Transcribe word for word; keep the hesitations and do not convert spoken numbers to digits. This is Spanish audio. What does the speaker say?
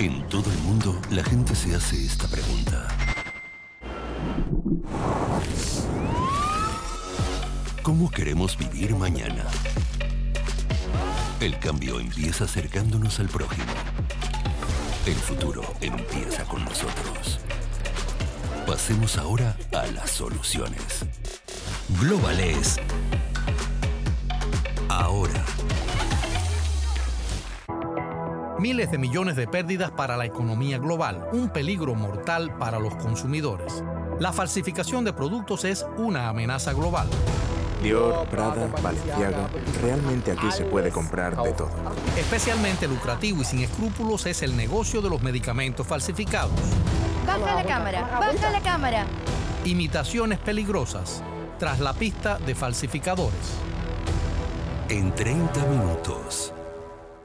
En todo el mundo, la gente se hace esta pregunta. ¿Cómo queremos vivir mañana? El cambio empieza acercándonos al prójimo. El futuro empieza con nosotros. Pasemos ahora a las soluciones. Global es ahora. Miles de millones de pérdidas para la economía global, un peligro mortal para los consumidores. La falsificación de productos es una amenaza global. Dior, Prada, Balenciaga, realmente aquí se puede comprar de todo. Especialmente lucrativo y sin escrúpulos es el negocio de los medicamentos falsificados. Baja la cámara, baja la cámara. Imitaciones peligrosas, tras la pista de falsificadores. En treinta minutos.